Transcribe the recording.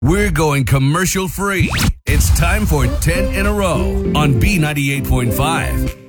We're going commercial free. It's time for 10 in a row on B98.5.